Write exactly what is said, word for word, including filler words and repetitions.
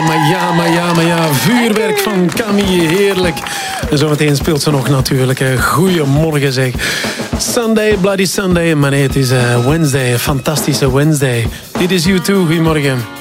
maar ja, maar ja, maar ja. Vuurwerk van Camille, heerlijk. En zometeen speelt ze nog natuurlijk. Goedemorgen zeg. Sunday, Bloody Sunday. Maar nee, het is uh, Wednesday, een fantastische Wednesday. Dit is U twee, goedemorgen.